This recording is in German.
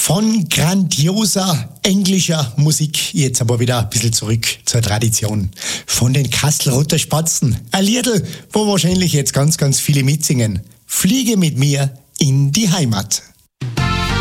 Von grandioser englischer Musik jetzt aber wieder ein bisschen zurück zur Tradition. Von den Kastelruther Spatzen. Ein Liedl, wo wahrscheinlich jetzt ganz, ganz viele mitsingen. Fliege mit mir in die Heimat.